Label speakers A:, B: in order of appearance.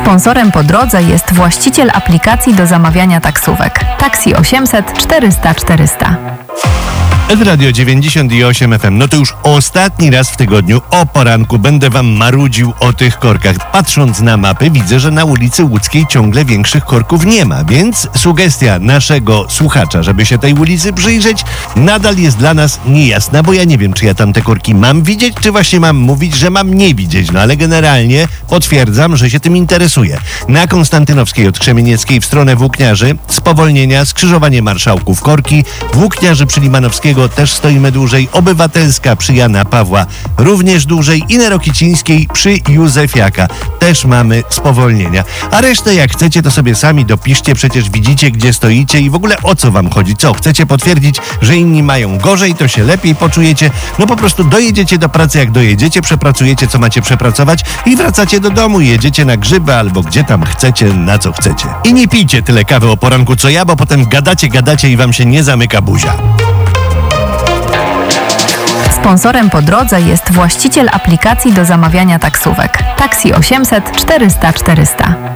A: Sponsorem po drodze jest właściciel aplikacji do zamawiania taksówek. Taxi 800 400 400.
B: Radio 98 FM. No to już ostatni raz w tygodniu o poranku będę wam marudził o tych korkach. Patrząc na mapy, widzę, że na ulicy Łódzkiej ciągle większych korków nie ma, więc sugestia naszego słuchacza, żeby się tej ulicy przyjrzeć, nadal jest dla nas niejasna, bo ja nie wiem, czy ja tam te korki mam widzieć, czy właśnie mam mówić, że mam nie widzieć. No ale generalnie potwierdzam, że się tym interesuję. Na Konstantynowskiej od Krzemienieckiej w stronę Włókniarzy spowolnienia, skrzyżowanie Marszałków Korki, Włókniarzy przy Limanowskiego też stoimy dłużej, Obywatelska przy Jana Pawła również dłużej i na Rokicińskiej przy Józefiaka też mamy spowolnienia. A resztę jak chcecie, to sobie sami dopiszcie, przecież widzicie, gdzie stoicie i w ogóle o co wam chodzi. Co, chcecie potwierdzić, że inni mają gorzej, to się lepiej poczujecie? No po prostu dojedziecie do pracy, jak dojedziecie, przepracujecie, co macie przepracować i wracacie do domu, jedziecie na grzyby albo gdzie tam chcecie, na co chcecie. I nie pijcie tyle kawy o poranku co ja, bo potem gadacie i wam się nie zamyka buzia.
A: Sponsorem po drodze jest właściciel aplikacji do zamawiania taksówek. Taxi 800 400 400.